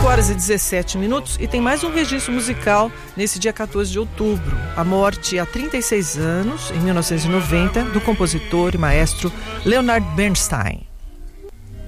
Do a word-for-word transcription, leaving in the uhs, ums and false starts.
horas e dezessete minutos e tem mais um registro musical nesse dia quatorze de outubro. A morte há trinta e seis anos, em mil novecentos e noventa, do compositor e maestro Leonard Bernstein.